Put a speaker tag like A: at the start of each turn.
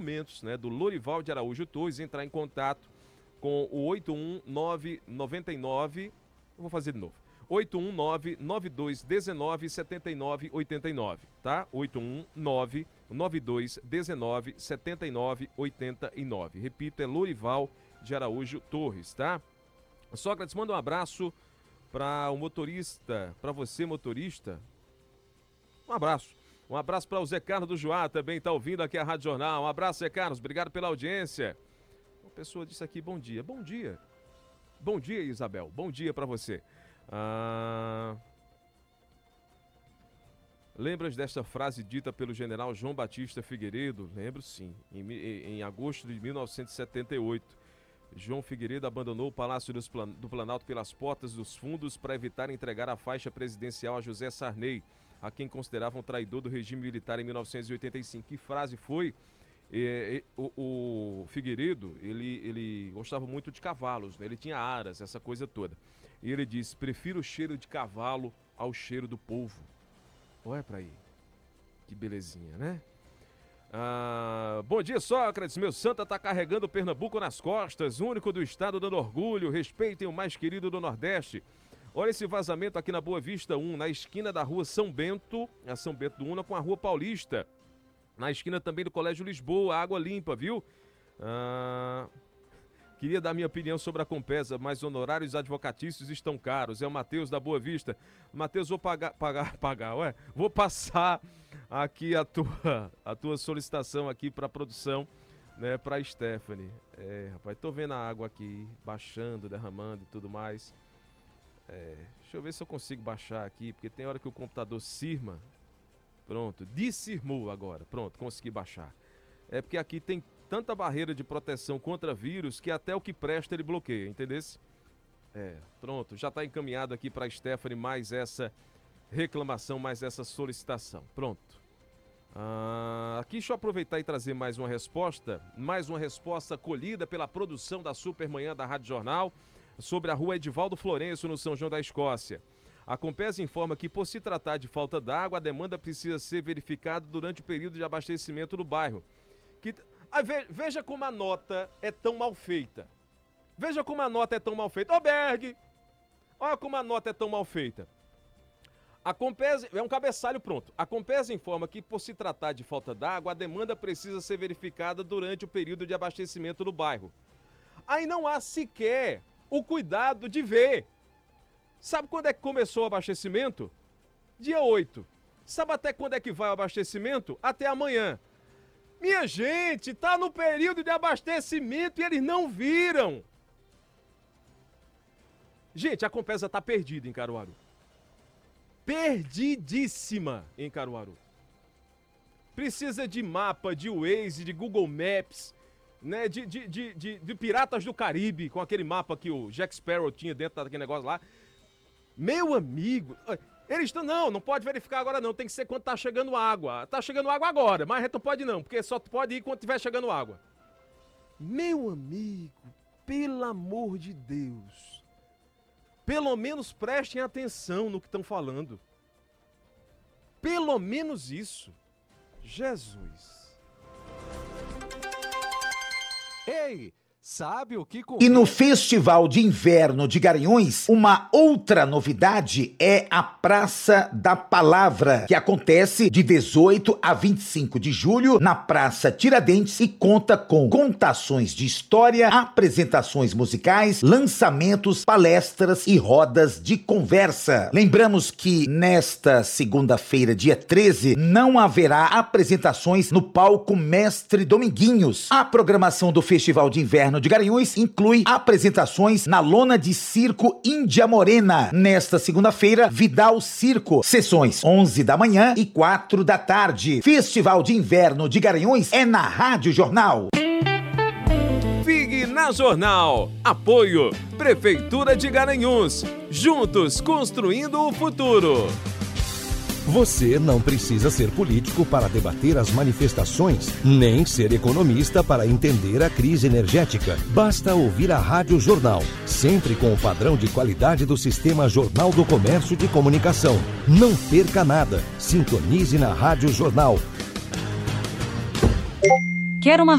A: documentos, né, do Lorival de Araújo Torres, entrar em contato com o 81999, eu vou fazer de novo, 819-9219-7989, tá? 819-9219-7989. Repito, é Lorival de Araújo Torres, tá? Sócrates, manda um abraço para o motorista, para você, motorista. Um abraço. Um abraço para o Zé Carlos do Joá, também está ouvindo aqui a Rádio Jornal. Um abraço, Zé Carlos, obrigado pela audiência. Uma pessoa disse aqui, bom dia. Bom dia. Bom dia, Isabel. Bom dia para você. Lembras desta frase dita pelo general João Batista Figueiredo? Lembro, sim. Em agosto de 1978. João Figueiredo abandonou o Palácio do Planalto pelas portas dos fundos para evitar entregar a faixa presidencial a José Sarney, a quem consideravam traidor do regime militar em 1985. Que frase foi? O Figueiredo, ele gostava muito de cavalos, né? Ele tinha aras, essa coisa toda. E ele disse, prefiro o cheiro de cavalo ao cheiro do povo. Olha pra aí, que belezinha, né? Bom dia, Sócrates, meu santa tá carregando o Pernambuco nas costas, único do estado dando orgulho, respeitem o mais querido do Nordeste. Olha esse vazamento aqui na Boa Vista 1, na esquina da rua São Bento, a São Bento do Una com a rua Paulista. Na esquina também do Colégio Lisboa, água limpa, viu? Queria dar minha opinião sobre a Compesa, mas honorários advocatícios estão caros. É o Matheus da Boa Vista. Matheus, vou vou passar aqui a tua solicitação aqui para a produção, né, para Stephanie. Rapaz, tô vendo a água aqui baixando, derramando e tudo mais. Deixa eu ver se eu consigo baixar aqui, porque tem hora que o computador cisma. Pronto, descirmou agora. Pronto, consegui baixar. É porque aqui tem tanta barreira de proteção contra vírus que até o que presta ele bloqueia, entendeu? Pronto, já está encaminhado aqui para a Stephanie mais essa reclamação, mais essa solicitação. Pronto. Aqui deixa eu aproveitar e trazer mais uma resposta colhida pela produção da Supermanhã da Rádio Jornal sobre a rua Edivaldo Florencio, no São João da Escócia. A Compesa informa que, por se tratar de falta d'água, a demanda precisa ser verificada durante o período de abastecimento do bairro. Veja como a nota é tão mal feita. Ô, Berg, olha como a nota é tão mal feita. A Compesa, é um cabeçalho pronto. A Compesa informa que, por se tratar de falta d'água, a demanda precisa ser verificada durante o período de abastecimento do bairro. Aí não há sequer o cuidado de ver. Sabe quando é que começou o abastecimento? Dia 8. Sabe até quando é que vai o abastecimento? Até amanhã. Minha gente, tá no período de abastecimento e eles não viram. Gente, a Compesa tá perdida em Caruaru. Perdidíssima em Caruaru. Precisa de mapa, de Waze, de Google Maps, né? De Piratas do Caribe, com aquele mapa que o Jack Sparrow tinha dentro daquele negócio lá. Meu amigo, eles estão, não pode verificar agora não, tem que ser quando tá chegando água. Tá chegando água agora, mas tu pode não, porque só tu pode ir quando tiver chegando água. Meu amigo, pelo amor de Deus, pelo menos prestem atenção no que estão falando. Pelo menos isso. Jesus.
B: Ei! Sabe o que...
C: E no Festival de Inverno de Garanhuns, uma outra novidade é a Praça da Palavra, que acontece de 18 a 25 de julho na Praça Tiradentes e conta com contações de história, apresentações musicais, lançamentos, palestras e rodas de conversa. Lembramos que nesta segunda-feira, dia 13, não haverá apresentações no palco Mestre Dominguinhos. A programação do Festival de Inverno de Garanhuns inclui apresentações na lona de circo Índia Morena. Nesta segunda-feira, Vidal Circo, sessões 11 da manhã e 4 da tarde. Festival de Inverno de Garanhuns é na Rádio Jornal.
A: Figue na Jornal. Apoio Prefeitura de Garanhuns. Juntos construindo o futuro.
D: Você não precisa ser político para debater as manifestações, nem ser economista para entender a crise energética. Basta ouvir a Rádio Jornal, sempre com o padrão de qualidade do Sistema Jornal do Comércio de Comunicação. Não perca nada. Sintonize na Rádio Jornal.
E: Quer uma